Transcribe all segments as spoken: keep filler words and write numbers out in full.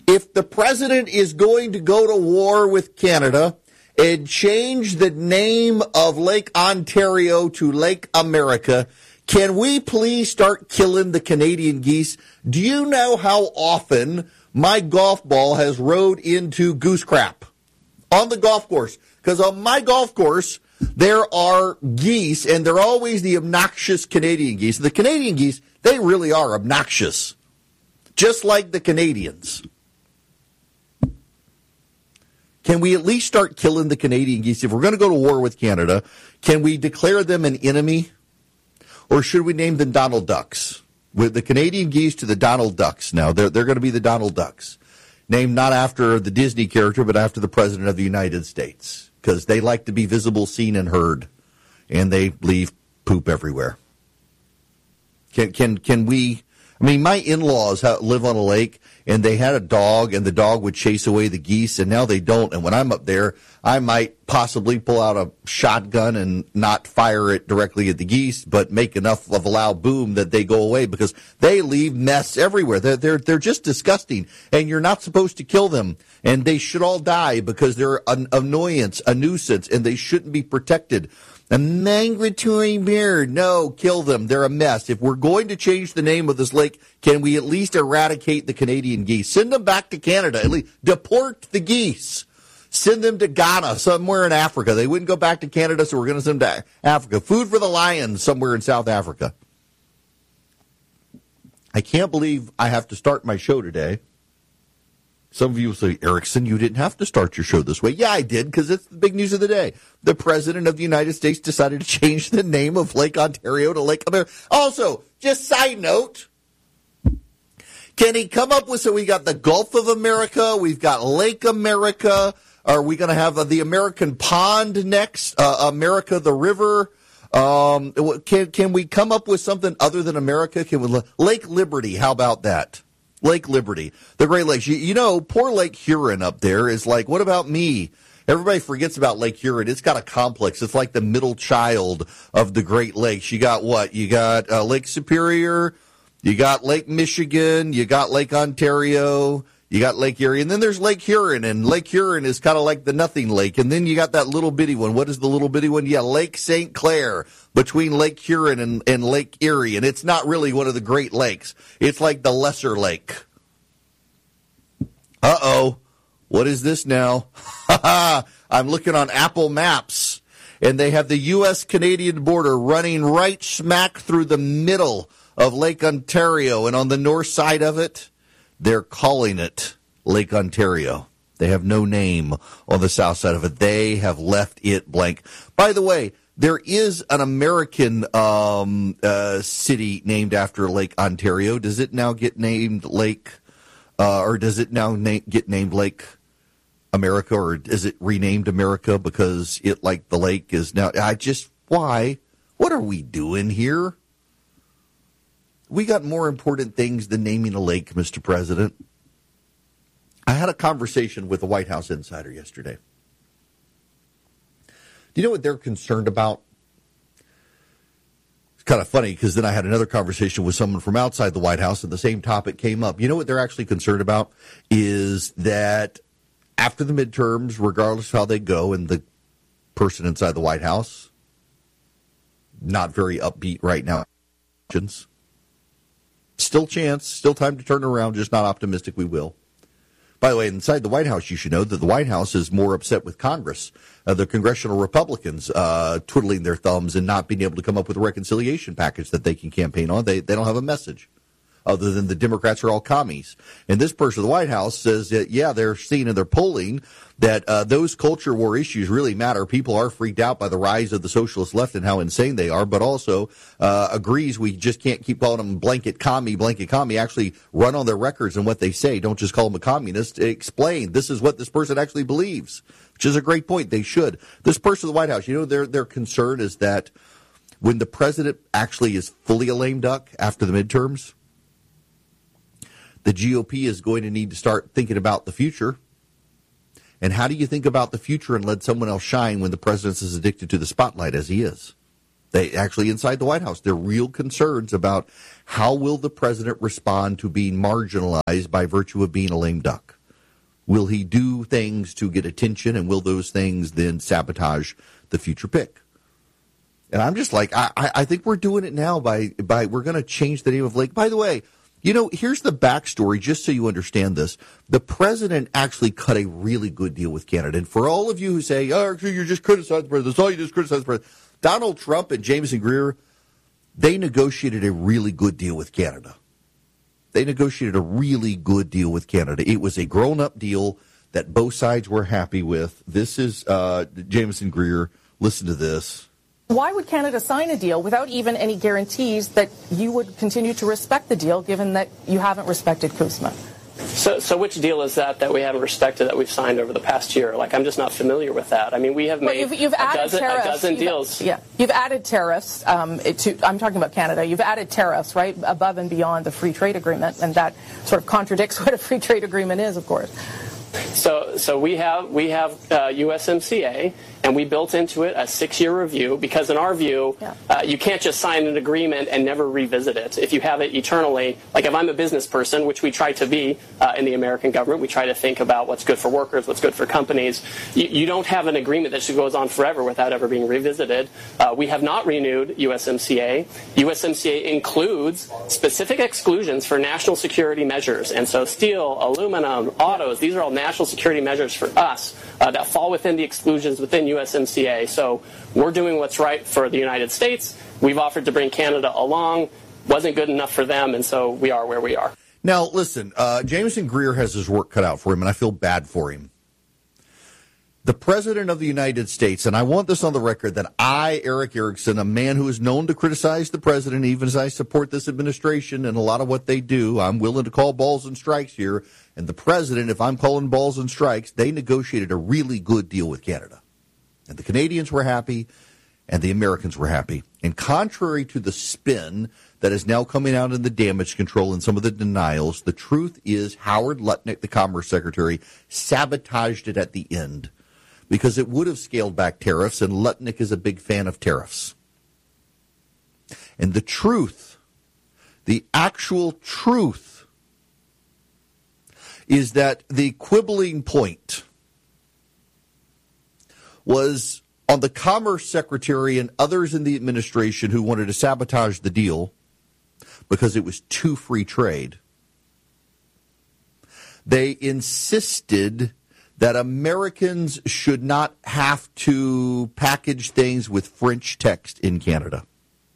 If the president is going to go to war with Canada and change the name of Lake Ontario to Lake America, can we please start killing the Canadian geese? Do you know how often my golf ball has rode into goose crap on the golf course? Because on my golf course, there are geese, and they're always the obnoxious Canadian geese. The Canadian geese, they really are obnoxious, just like the Canadians. Can we at least start killing the Canadian geese? If we're going to go to war with Canada, can we declare them an enemy? Or should we name them Donald Ducks? With the Canadian geese to the Donald Ducks now. They're, they're going to be the Donald Ducks. Named not after the Disney character, but after the President of the United States. Because they like to be visible, seen, and heard. And they leave poop everywhere. Can can can we... I mean, my in-laws live on a lake, and they had a dog, and the dog would chase away the geese, and now they don't. And when I'm up there, I might possibly pull out a shotgun and not fire it directly at the geese, but make enough of a loud boom that they go away because they leave mess everywhere. They're, they're, they're just disgusting, and you're not supposed to kill them. And they should all die because they're an annoyance, a nuisance, and they shouldn't be protected. A migratory bird. No, kill them. They're a mess. If we're going to change the name of this lake, can we at least eradicate the Canadian geese? Send them back to Canada. At least deport the geese. Send them to Ghana, somewhere in Africa. They wouldn't go back to Canada, so we're going to send them to Africa. Food for the lions somewhere in South Africa. I can't believe I have to start my show today. Some of you will say, Erickson, you didn't have to start your show this way. Yeah, I did, because it's the big news of the day. The President of the United States decided to change the name of Lake Ontario to Lake America. Also, just side note, can he come up with, so we got the Gulf of America, we've got Lake America, are we going to have the American Pond next, uh, America the River? Um, can, can we come up with something other than America? Can we, Lake Liberty, how about that? Lake Liberty, the Great Lakes. You, you know, poor Lake Huron up there is like, what about me? Everybody forgets about Lake Huron. It's got a complex. It's like the middle child of the Great Lakes. You got what? You got uh, Lake Superior. You got Lake Michigan. You got Lake Ontario. You got Lake Erie. And then there's Lake Huron. And Lake Huron is kind of like the nothing lake. And then you got that little bitty one. What is the little bitty one? Yeah, Lake Saint Clair, between Lake Huron and, and Lake Erie. And it's not really one of the Great Lakes. It's like the lesser lake. Uh-oh. What is this now? I'm looking on Apple Maps, and they have the U S Canadian border running right smack through the middle of Lake Ontario. And on the north side of it, they're calling it Lake Ontario. They have no name on the south side of it. They have left it blank. By the way, there is an American um, uh, city named after Lake Ontario. Does it now get named Lake, uh, or does it now na- get named Lake America, or is it renamed America because it, like the lake, is now? I just, why? What are we doing here? We got more important things than naming a lake, Mister President. I had a conversation with a White House insider yesterday. Do you know what they're concerned about? It's kind of funny because then I had another conversation with someone from outside the White House and the same topic came up. You know what they're actually concerned about is that after the midterms, regardless of how they go, and the person inside the White House, not very upbeat right now. Still chance, still time to turn around, just not optimistic we will. By the way, inside the White House, you should know that the White House is more upset with Congress, uh, the congressional Republicans uh, twiddling their thumbs and not being able to come up with a reconciliation package that they can campaign on. They they don't have a message other than the Democrats are all commies. And this person of the White House says that, yeah, they're seeing in their polling that uh, those culture war issues really matter. People are freaked out by the rise of the socialist left and how insane they are, but also uh, agrees we just can't keep calling them blanket commie, blanket commie. Actually run on their records and what they say. Don't just call them a communist. Explain this is what this person actually believes, which is a great point. They should. This person of the White House, you know, their their concern is that when the president actually is fully a lame duck after the midterms, the G O P is going to need to start thinking about the future. And how do you think about the future and let someone else shine when the president is addicted to the spotlight as he is? They actually, inside the White House, there are real concerns about how will the president respond to being marginalized by virtue of being a lame duck. Will he do things to get attention, and will those things then sabotage the future pick? And I'm just like, I, I think we're doing it now by, by we're going to change the name of Lake. By the way, you know, here's the backstory, just so you understand this. The president actually cut a really good deal with Canada. And for all of you who say, oh, you're just criticizing the president, that's all you do is criticize the president. Donald Trump and Jameson Greer, they negotiated a really good deal with Canada. They negotiated a really good deal with Canada. It was a grown-up deal that both sides were happy with. This is uh, Jameson Greer. Listen to this. Why would Canada sign a deal without even any guarantees that you would continue to respect the deal, given that you haven't respected CUSMA? So, so which deal is that that we haven't respected that we've signed over the past year? Like, I'm just not familiar with that. I mean, we have made well, you've, you've a, added dozen, tariffs, a dozen you've, deals. Yeah, you've added tariffs. Um, to, I'm talking about Canada. You've added tariffs, right, above and beyond the free trade agreement, and that sort of contradicts what a free trade agreement is, of course. So, so we have we have uh, U S M C A, and we built into it a six-year review because, in our view, yeah. uh, you can't just sign an agreement and never revisit it. If you have it eternally, like if I'm a business person, which we try to be uh, in the American government, we try to think about what's good for workers, what's good for companies. You, you don't have an agreement that just goes on forever without ever being revisited. Uh, we have not renewed U S M C A. U S M C A includes specific exclusions for national security measures, and so steel, aluminum, autos, these are all national security measures for us uh, that fall within the exclusions within U S M C A. So we're doing what's right for the United States. We've offered to bring Canada along. Wasn't good enough for them, and so we are where we are. Now, listen, uh, Jameson Greer has his work cut out for him, and I feel bad for him. The President of the United States, and I want this on the record, that I, Erick Erickson, a man who is known to criticize the President, even as I support this administration and a lot of what they do, I'm willing to call balls and strikes here. And the President, if I'm calling balls and strikes, they negotiated a really good deal with Canada. And the Canadians were happy, and the Americans were happy. And contrary to the spin that is now coming out in the damage control and some of the denials, the truth is Howard Lutnick, the Commerce Secretary, sabotaged it at the end because it would have scaled back tariffs, and Lutnick is a big fan of tariffs. And the truth, the actual truth, is that the quibbling point was on the Commerce Secretary and others in the administration who wanted to sabotage the deal because it was too free trade. They insisted that Americans should not have to package things with French text in Canada.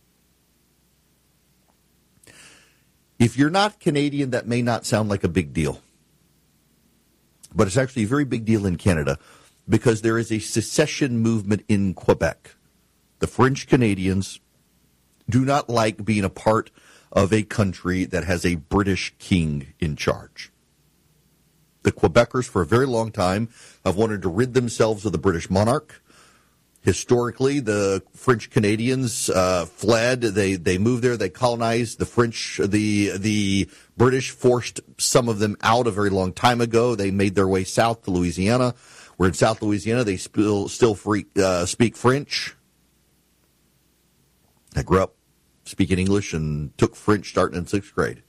If you're not Canadian, that may not sound like a big deal. But it's actually a very big deal in Canada because there is a secession movement in Quebec. The French Canadians do not like being a part of a country that has a British king in charge. The Quebecers, for a very long time, have wanted to rid themselves of the British monarch. Historically, the French Canadians uh, fled. They they moved there. They colonized. The French, the the British forced some of them out a very long time ago. They made their way south to Louisiana. Where in South Louisiana, they still still free, uh, speak French. I grew up speaking English and took French starting in sixth grade.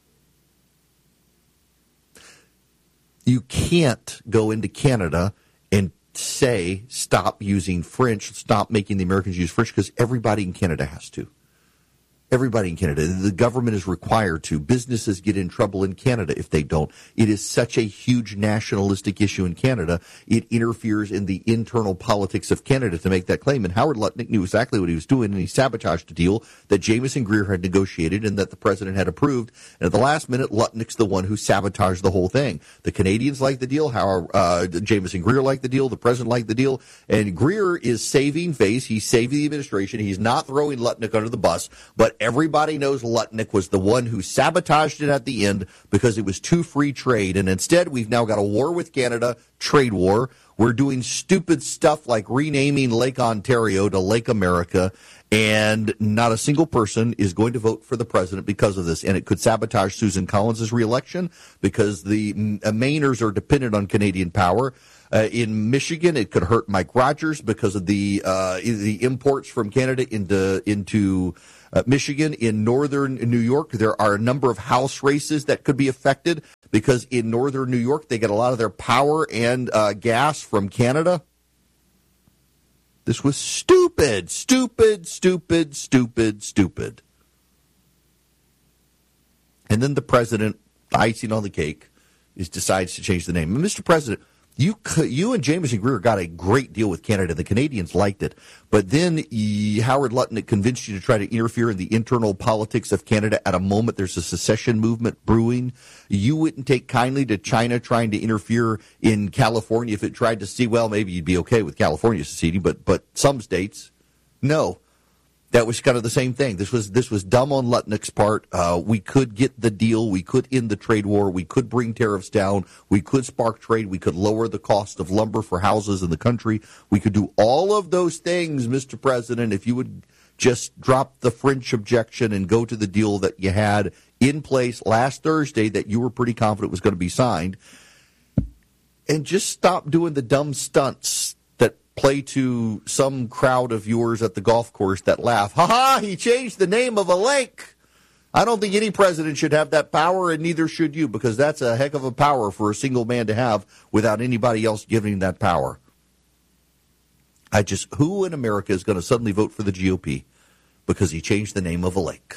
You can't go into Canada and say, stop using French, stop making the Americans use French, because everybody in Canada has to. Everybody in Canada. The government is required to. Businesses get in trouble in Canada if they don't. It is such a huge nationalistic issue in Canada. It interferes in the internal politics of Canada to make that claim. And Howard Lutnick knew exactly what he was doing, and he sabotaged a deal that Jameson Greer had negotiated and that the president had approved. And at the last minute, Lutnick's the one who sabotaged the whole thing. The Canadians liked the deal. Howard, uh, Jameson Greer liked the deal. The president liked the deal. And Greer is saving face. He's saving the administration. He's not throwing Lutnick under the bus, but everybody knows Lutnick was the one who sabotaged it at the end because it was too free trade. And instead, we've now got a war with Canada, trade war. We're doing stupid stuff like renaming Lake Ontario to Lake America. And not a single person is going to vote for the president because of this. And it could sabotage Susan Collins' reelection because the Mainers are dependent on Canadian power. Uh, in Michigan, it could hurt Mike Rogers because of the uh, the imports from Canada into into uh, Michigan. In northern New York, there are a number of House races that could be affected because in northern New York, they get a lot of their power and uh, gas from Canada. This was stupid, stupid, stupid, stupid, stupid. And then the president, icing on the cake, is decides to change the name. And Mister President, you you and Jameson Greer got a great deal with Canada. The Canadians liked it. But then he, Howard Lutnick convinced you to try to interfere in the internal politics of Canada at a moment there's a secession movement brewing. You wouldn't take kindly to China trying to interfere in California if it tried to see, well, maybe you'd be okay with California seceding, but but some states, no. That was kind of the same thing. This was this was dumb on Lutnick's part. Uh, we could get the deal. We could end the trade war. We could bring tariffs down. We could spark trade. We could lower the cost of lumber for houses in the country. We could do all of those things, Mister President, if you would just drop the French objection and go to the deal that you had in place last Thursday that you were pretty confident was going to be signed. And just stop doing the dumb stunts play to some crowd of viewers at the golf course that laugh. Ha ha, he changed the name of a lake. I don't think any president should have that power, and neither should you, because that's a heck of a power for a single man to have without anybody else giving that power. I just, who in America is going to suddenly vote for the G O P because he changed the name of a lake?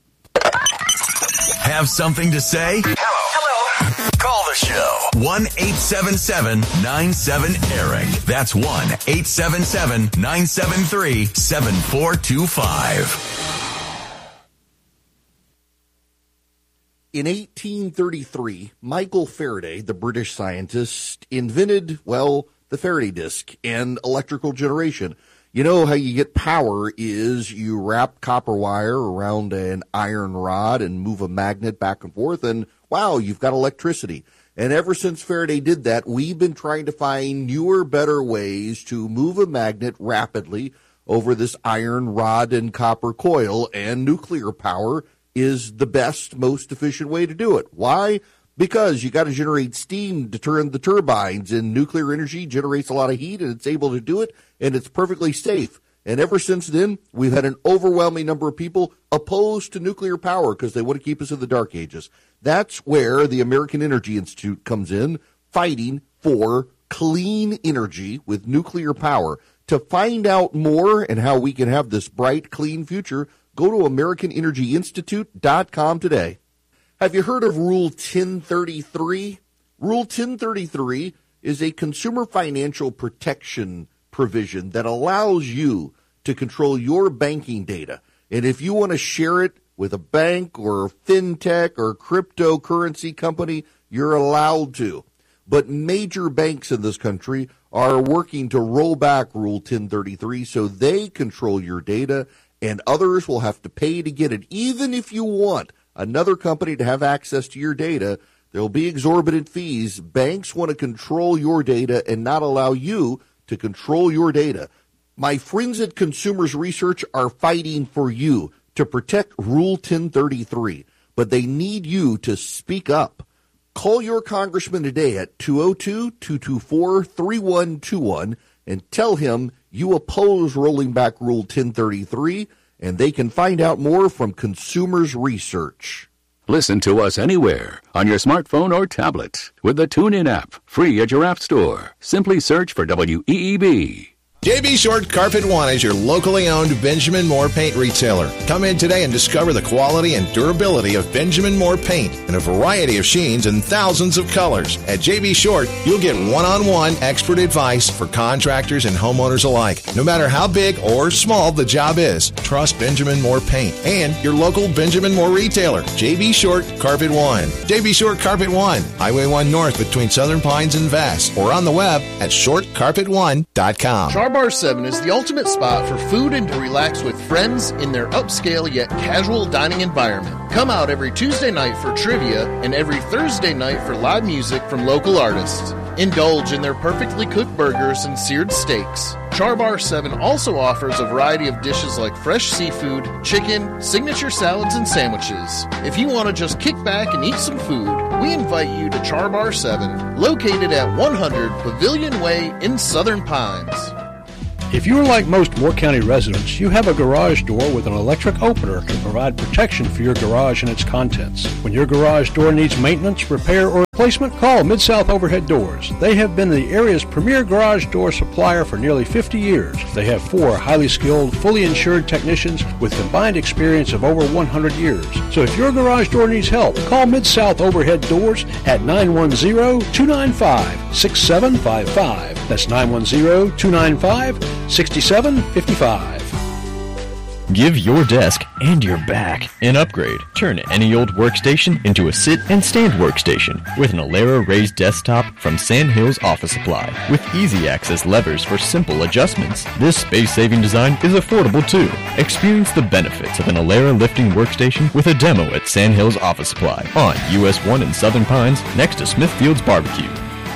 Have something to say? Hello. Hello. Call the show. one eight seven seven nine seven Eric. That's one eight seven seven nine seven three seven four two five. In eighteen thirty-three, Michael Faraday, the British scientist, invented, well, the Faraday disk and electrical generation. You know how you get power is you wrap copper wire around an iron rod and move a magnet back and forth, and wow, you've got electricity. And ever since Faraday did that, we've been trying to find newer, better ways to move a magnet rapidly over this iron rod and copper coil, and nuclear power is the best, most efficient way to do it. Why? Because you got to generate steam to turn the turbines, and nuclear energy generates a lot of heat, and it's able to do it, and it's perfectly safe. And ever since then, we've had an overwhelming number of people opposed to nuclear power because they want to keep us in the dark ages. That's where the American Energy Institute comes in, fighting for clean energy with nuclear power. To find out more and how we can have this bright, clean future, go to American Energy Institute dot com today. Have you heard of Rule ten thirty-three? Rule ten thirty-three is a consumer financial protection provision that allows you to control your banking data. And if you want to share it with a bank or a fintech or cryptocurrency company, you're allowed to. But major banks in this country are working to roll back Rule ten thirty-three so they control your data, and others will have to pay to get it. Even if you want another company to have access to your data, there will be exorbitant fees. Banks want to control your data and not allow you to control your data. My friends at Consumers Research are fighting for you to protect Rule ten thirty-three, but they need you to speak up. Call your congressman today at two oh two, two two four, three one two one and tell him you oppose rolling back Rule ten thirty-three, and they can find out more from Consumers Research. Listen to us anywhere on your smartphone or tablet with the TuneIn app, free at your app store. Simply search for W E E B. J B. Short Carpet One is your locally owned Benjamin Moore paint retailer. Come in today and discover the quality and durability of Benjamin Moore paint in a variety of sheens and thousands of colors. At J B. Short, you'll get one-on-one expert advice for contractors and homeowners alike. No matter how big or small the job is, trust Benjamin Moore paint and your local Benjamin Moore retailer, J B. Short Carpet One. J B. Short Carpet One, Highway one North between Southern Pines and Vass, or on the web at short carpet one dot com. Bar seven is the ultimate spot for food and to relax with friends in their upscale yet casual dining environment. Come out every Tuesday night for trivia and every Thursday night for live music from local artists. Indulge in their perfectly cooked burgers and seared steaks. Char Bar seven also offers a variety of dishes like fresh seafood, chicken, signature salads, and sandwiches. If you want to just kick back and eat some food, we invite you to Char Bar seven, located at one hundred Pavilion Way in Southern Pines. If you are like most Moore County residents, you have a garage door with an electric opener to provide protection for your garage and its contents. When your garage door needs maintenance, repair, or replacement, call Mid-South Overhead Doors. They have been the area's premier garage door supplier for nearly fifty years. They have four highly skilled, fully insured technicians with combined experience of over one hundred years. So if your garage door needs help, call Mid-South Overhead Doors at nine one zero, two nine five, six seven five five. That's nine one zero, two nine five, six seven five five. Give your desk and your back an upgrade. Turn any old workstation into a sit and stand workstation with an Alera raised desktop from Sandhills Office Supply. With easy access levers for simple adjustments, this space-saving design is affordable too. Experience the benefits of an Alera lifting workstation with a demo at Sandhills Office Supply on U S one in Southern Pines next to Smithfield's Barbecue.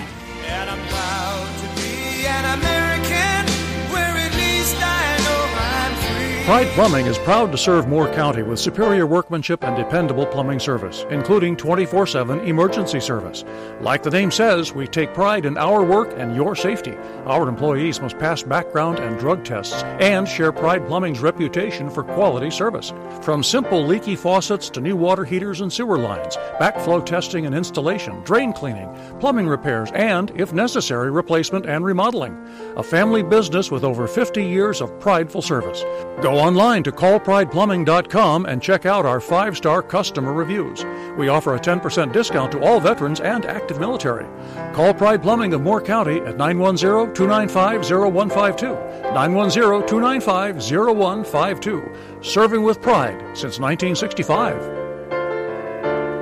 Pride Plumbing is proud to serve Moore County with superior workmanship and dependable plumbing service, including twenty-four seven emergency service. Like the name says, we take pride in our work and your safety. Our employees must pass background and drug tests and share Pride Plumbing's reputation for quality service. From simple leaky faucets to new water heaters and sewer lines, backflow testing and installation, drain cleaning, plumbing repairs, and, if necessary, replacement and remodeling. A family business with over fifty years of prideful service. Go online to call pride plumbing dot com and check out our five-star customer reviews. We offer a ten percent discount to all veterans and active military. Call Pride Plumbing of Moore County at nine one zero, two nine five, zero one five two. nine one zero, two nine five, zero one five two. Serving with pride since nineteen sixty-five.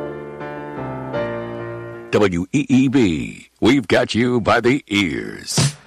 W E E B, we've got you by the ears.